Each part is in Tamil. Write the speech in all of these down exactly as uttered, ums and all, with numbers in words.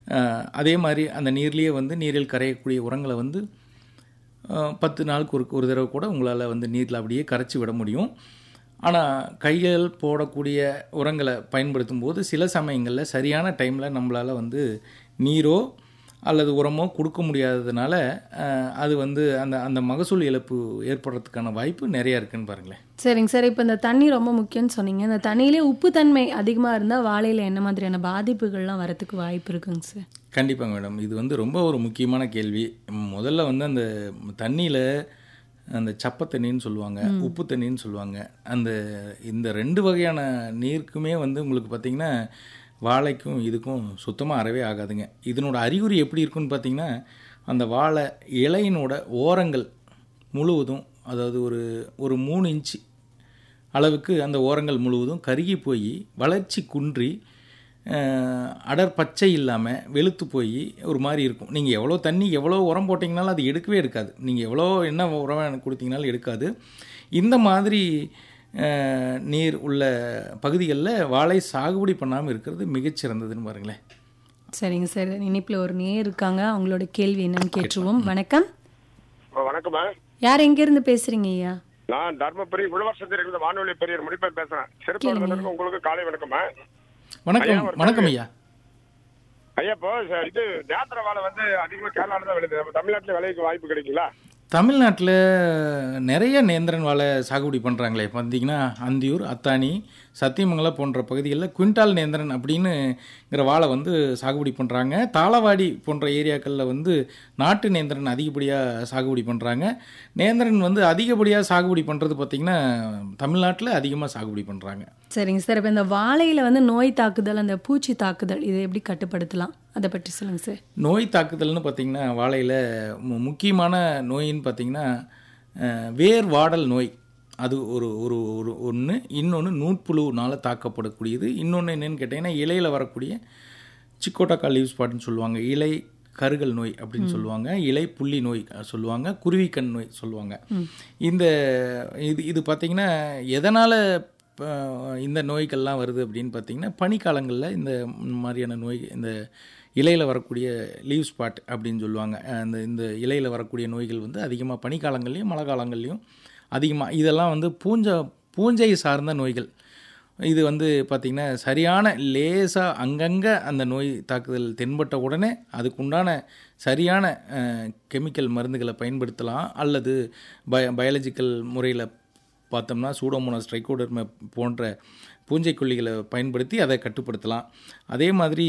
அதே மாதிரி அந்த நீர்லேயே வந்து நீரில் கரையக்கூடிய உரங்களை வந்து பத்து நாளுக்கு ஒரு ஒரு தடவை கூட உங்களால் வந்து நீரில் அப்படியே கரைச்சி விட முடியும். ஆனால் கைகள் போடக்கூடிய உரங்களை பயன்படுத்தும் போது சில சமயங்களில் சரியான டைமில் நம்மளால் வந்து நீரோ அல்லது உரமோ கொடுக்க முடியாததுனால அது வந்து அந்த அந்த மகசூல் இழப்பு ஏற்படுறதுக்கான வாய்ப்பு நிறையா இருக்குன்னு பாருங்களேன். சரிங்க சார். இப்போ இந்த தண்ணி ரொம்ப முக்கியம்னு சொன்னீங்க. இந்த தண்ணியிலே உப்பு தன்மை அதிகமாக இருந்தால் வாழையில் என்ன மாதிரியான பாதிப்புகள்லாம் வரத்துக்கு வாய்ப்பு இருக்குங்க சார்? கண்டிப்பாங்க மேடம், இது வந்து ரொம்ப ஒரு முக்கியமான கேள்வி. முதல்ல வந்து அந்த தண்ணியில் அந்த சப்பை தண்ணின்னு சொல்லுவாங்க, உப்பு தண்ணின்னு சொல்லுவாங்க. அந்த இந்த ரெண்டு வகையான நீருக்குமே வந்து உங்களுக்கு பார்த்திங்கன்னா வாழைக்கும் இதுக்கும் சுத்தமாக அறவே ஆகாதுங்க. இதனோட அறிகுறி எப்படி இருக்குன்னு பார்த்திங்கன்னா, அந்த வாழை இலையினோட ஓரங்கள் முழுவதும், அதாவது ஒரு ஒரு மூணு இன்ச்சு அளவுக்கு அந்த ஓரங்கள் முழுவதும் கருகி போய் வளர்ச்சி குன்றி அடர் பச்சை இல்லாமல் வெளுத்து போய் ஒரு மாதிரி இருக்கும். நீங்கள் எவ்வளோ தண்ணி எவ்வளோ உரம் போட்டிங்கனாலும் அது எடுக்கவே எடுக்காது. நீங்கள் எவ்வளோ என்ன உரம் கொடுத்தீங்கனாலும் எடுக்காது. இந்த மாதிரி நீர் உள்ள பகுதிகளில் வாழை சாகுபடி பண்ணாமல் இருக்கிறது மிகச்சிறந்ததுன்னு பாருங்களேன். சரிங்க சார். இனிப்பில் ஒரு நேர் இருக்காங்க, அவங்களோட கேள்வி என்னன்னு கேட்டுருவோம். வணக்கம். வணக்கம்மா. யார் எங்கேருந்து பேசுகிறீங்க ஐயா? நான் தர்மபுரி உழவர்சத்திலிருந்து வானொலி பெரியர் முடிப்பேன் பேசுகிறேன். சிறப்பு உங்களுக்கு காலை வணக்கம்மா. வணக்கம். வணக்கம் ஐயா. ஐயா, இப்போ இது நேந்திர வாழை வந்து அதிகமாக கேரளாவில் தான் விளையுது. தமிழ்நாட்டில் விளைவிக்க வாய்ப்பு கிடைக்குங்களா? தமிழ்நாட்டில் நிறைய நேந்திரன் வாழை சாகுபடி பண்ணுறாங்களே. பார்த்தீங்கன்னா அந்தியூர், அத்தானி, சத்தியமங்கலம் போன்ற பகுதிகளில் குவிண்டால் நேந்திரன் அப்படின்னுங்கிற வாழை வந்து சாகுபடி பண்ணுறாங்க. தாளவாடி போன்ற ஏரியாக்களில் வந்து நாட்டு நேந்திரன் அதிகப்படியாக சாகுபடி பண்ணுறாங்க. நேந்திரன் வந்து அதிகப்படியாக சாகுபடி பண்ணுறது பார்த்திங்கன்னா தமிழ்நாட்டில் அதிகமாக சாகுபடி பண்ணுறாங்க. சரிங்க சார். இப்போ இந்த வாழையில் வந்து நோய் தாக்குதல், அந்த பூச்சி தாக்குதல், இதை எப்படி கட்டுப்படுத்தலாம், அதை பற்றி சொல்லுங்கள் சார். நோய் தாக்குதல்னு பார்த்திங்கன்னா வாழையில் முக்கியமான நோயின்னு பார்த்திங்கன்னா வேர் வாடல் நோய், அது ஒரு ஒரு ஒரு ஒன்று. இன்னொன்று நூற்புழுனால் தாக்கப்படக்கூடியது. இன்னொன்று என்னென்னு கேட்டிங்கன்னா இலையில் வரக்கூடிய சிக்கோட்டாக்கா லீவ் ஸ்பாட்னு சொல்லுவாங்க, இலை கருகல் நோய் அப்படின்னு சொல்லுவாங்க, இலை புள்ளி நோய் சொல்லுவாங்க, குருவிக்கண் நோய் சொல்லுவாங்க. இந்த இது இது பார்த்திங்கன்னா எதனால் இந்த நோய்கள்லாம் வருது அப்படின்னு பார்த்திங்கன்னா பனிக்காலங்களில் இந்த மாதிரியான நோய், இந்த இலையில் வரக்கூடிய லீவ் ஸ்பாட் அப்படின்னு சொல்லுவாங்க. அந்த இந்த இலையில் வரக்கூடிய நோய்கள் வந்து அதிகமாக பனிக்காலங்கள்லேயும் மழை காலங்கள்லேயும் அதிகமாக. இதெல்லாம் வந்து பூஞ்சை பூஞ்சை சார்ந்த நோய்கள். இது வந்து பார்த்திங்கன்னா சரியான லேசாக அங்கங்கே அந்த நோய் தாக்குதல் தென்பட்ட உடனே அதுக்குண்டான சரியான கெமிக்கல் மருந்துகளை பயன்படுத்தலாம். அல்லது பய பயாலஜிக்கல் முறையில் பார்த்தோம்னா சூடோமோனாஸ் ட்ரைகோடர்மா போன்ற பூஞ்சைக்கொல்லிகளை பயன்படுத்தி அதை கட்டுப்படுத்தலாம். அதே மாதிரி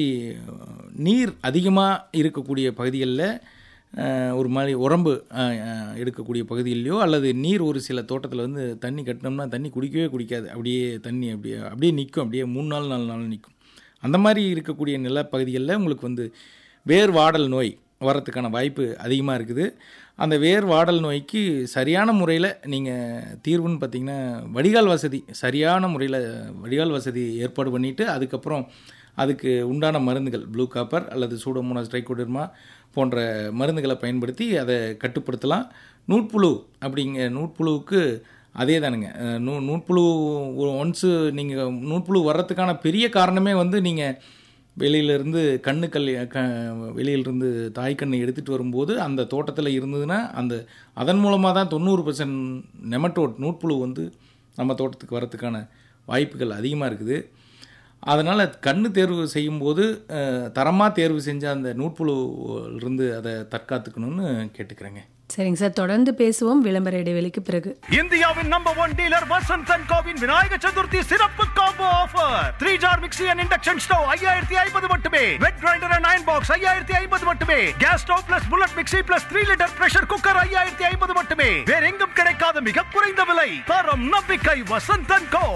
நீர் அதிகமாக இருக்கக்கூடிய பகுதிகளில் ஒரு மாதிரி உரம்பு எடுக்கக்கூடிய பகுதியிலையோ அல்லது நீர் ஒரு சில தோட்டத்தில் வந்து தண்ணி கட்டினோம்னா தண்ணி குடிக்கவே குடிக்காது, அப்படியே தண்ணி அப்படியே அப்படியே நிற்கும், அப்படியே மூணு நாள் நாலு நாள் நிற்கும். அந்த மாதிரி இருக்கக்கூடிய நிலப்பகுதிகளில் உங்களுக்கு வந்து வேர் வாடல் நோய் வரத்துக்கான வாய்ப்பு அதிகமாக இருக்குது. அந்த வேர் வாடல் நோய்க்கு சரியான முறையில் நீங்கள் தீர்வுன்னு பார்த்திங்கன்னா வடிகால் வசதி, சரியான முறையில் வடிகால் வசதி ஏற்பாடு பண்ணிவிட்டு அதுக்கப்புறம் அதுக்கு உண்டான மருந்துகள் ப்ளூ காப்பர் அல்லது சூடோமோனாஸ் ட்ரைகோடர்மா போன்ற மருந்துகளை பயன்படுத்தி அதை கட்டுப்படுத்தலாம். நூற்புழு அப்படிங்க நூற்புழுவுக்கு அதே தானுங்க. நூ நூற்புழு ஒன்ஸு நீங்கள் நூற்புழு வர்றதுக்கான பெரிய காரணமே வந்து நீங்கள் வெளியிலேருந்து கண்ணுக்கல் க வெளியிலிருந்து தாய்க்கண்ணை எடுத்துகிட்டு வரும்போது அந்த தோட்டத்தில் இருந்ததுன்னா அந்த அதன் மூலமாக தான் தொண்ணூறு பர்சன்ட் நெமட்டோட் நூற்புழு வந்து நம்ம தோட்டத்துக்கு வரத்துக்கான வாய்ப்புகள் அதிகமாக இருக்குது. அதனால் கண்ணு தேர்வு செய்யும்போது தரமாக தேர்வு செஞ்ச அந்த நூற்புழுவிலிருந்து அதை தற்காத்துக்கணும்னு கேட்டுக்கிறேங்க. சரிங்க சார், தொடர்ந்து பேசுவோம் விளம்பர இடைவெளிக்கு பிறகு. இந்தியாவின் number one dealer Vasanth and CoWIN Vinayaka Chaturthi சிறப்பு combo offer. Three jar mixie and induction stove ஐயாயிரத்தி ஐம்பது மட்டுமே. Wet grinder and iron box ஐயாயிரத்தி ஐம்பது மட்டுமே. Gas stove plus bullet mixie plus three litre pressure cooker ஐயாயிரத்தி ஐம்பது மட்டுமே. வேற எங்கும் கிடைக்காத மிக குறைந்த விலை, தரம் நம்பிக்கை வசந்த் அண்ட் கோ.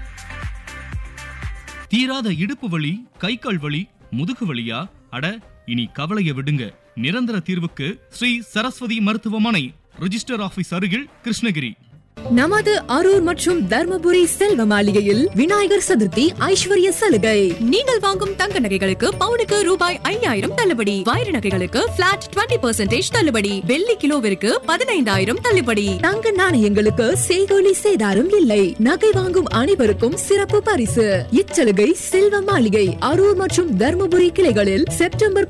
தீராத இடுப்பு வலி, கை கால் வலி, முதுகு வலியா? அட, இனி கவலைய விடுங்க. நிரந்தர தீர்வுக்கு ஸ்ரீ சரஸ்வதி மருத்துவமனை, ரிஜிஸ்டர் ஆபீஸ் அருகில், கிருஷ்ணகிரி. நமது அரூர் மற்றும் தர்மபுரி செல்வ மாளிகையில் விநாயகர் சதுர்த்தி ஐஸ்வர்ய சலுகை. நீங்கள் வாங்கும் தங்க நகைகளுக்கு பவுனுக்கு ரூபாய் ஐயாயிரம் தள்ளுபடி. வைர நகைகளுக்கு பிளாட் டுவெண்ட்டி பர்சன்டேஜ் தள்ளுபடி. வெள்ளி கிலோவிற்கு பதினைந்தாயிரம் தள்ளுபடி. தங்க நாணயங்களுக்கு செய்கூலி சேதாரம் இல்லை. நகை வாங்கும் அனைவருக்கும் சிறப்பு பரிசு. இச்சலுகை செல்வ மாளிகை அரூர் மற்றும் தர்மபுரி கிளைகளில் செப்டம்பர்